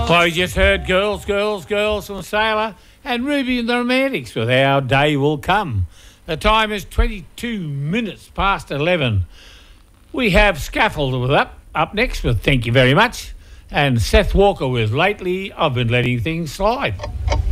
Well, you just heard Girls, Girls, Girls from Sailor and Ruby and the Romantics with Our Day Will Come. The time is 22 minutes past 11. We have Scaffold with up next with Thank You Very Much, and Seth Walker with Lately I've Been Letting Things Slide.